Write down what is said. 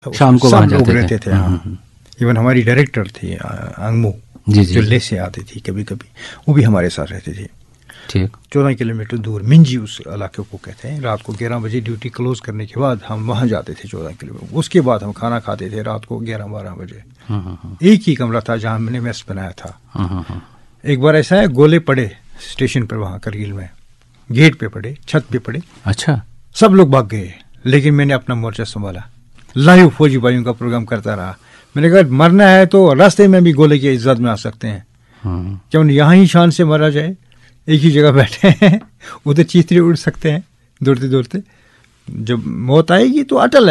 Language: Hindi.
शाम को वहाँ लोग रहते थे। हाँ, इवन हमारी डायरेक्टर थी अंगमू, जो ले से आती थी कभी कभी, वो भी हमारे साथ रहती थी। ठीक 14 किलोमीटर दूर मिंजी उस इलाके को कहते हैं। रात को 11 बजे ड्यूटी क्लोज करने के बाद हम वहाँ जाते थे 14 किलोमीटर। उसके बाद हम खाना खाते थे रात को 11-12 बजे। एक ही कमरा था जहाँ मैंने मेस बनाया था। एक बार ऐसा है, गोले पड़े स्टेशन पर, वहाँ करगिल में गेट पे पड़े, छत पे पड़े। अच्छा, सब लोग भाग गए, लेकिन मैंने अपना मोर्चा संभाला। लाइव फौजी भाइयों का प्रोग्राम करता रहा। मैंने कहा मरना है तो रास्ते में भी गोले की इज्जत में आ सकते हैं, क्यों यहाँ ही शान से मरा जाए। एक ही जगह बैठे हैं, उधर चीथड़े उड़ सकते हैं दौड़ते दौड़ते। जब मौत आएगी तो अटल है।